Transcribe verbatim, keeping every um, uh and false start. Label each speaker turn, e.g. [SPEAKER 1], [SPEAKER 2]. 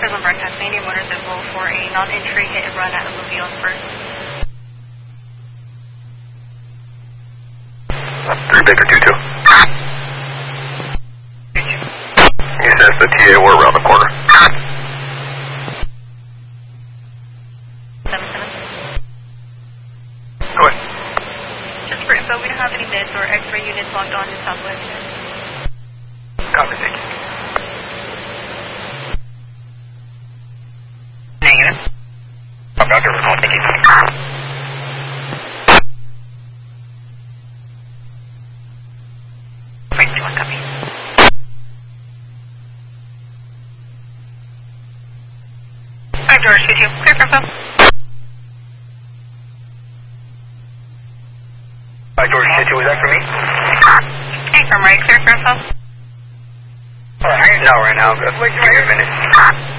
[SPEAKER 1] for Lombard, Tasmania, motorcycle for a non-entry hit and run at Alluvial on first.
[SPEAKER 2] three Baker two two. He says the T A we're around the corner.
[SPEAKER 1] seven seven.
[SPEAKER 2] Go ahead.
[SPEAKER 1] Just for info, we don't have any mids or X-ray units logged on in Southwest.
[SPEAKER 2] Copy, thank you.
[SPEAKER 3] Negative.
[SPEAKER 2] I'm Doctor Renault, thank you.
[SPEAKER 3] Wait, do you want copy? Five George, two two. Clear for info.
[SPEAKER 2] Hi, George, two two, is that for me?
[SPEAKER 3] Okay, from right, clear for info.
[SPEAKER 2] Alright, no, right now, but give me a minute.